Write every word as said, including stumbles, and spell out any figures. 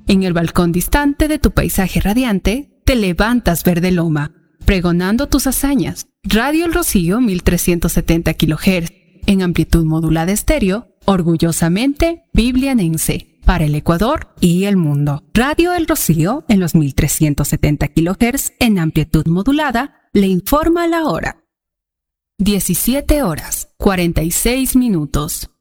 En el balcón distante de tu paisaje radiante, te levantas verde loma, pregonando tus hazañas. Radio El Rocío mil trescientos setenta kilohertz, en amplitud modulada estéreo, orgullosamente biblianense, para el Ecuador y el mundo. Radio El Rocío, en los mil trescientos setenta kilohertz, en amplitud modulada, le informa la hora. diecisiete horas, cuarenta y seis minutos.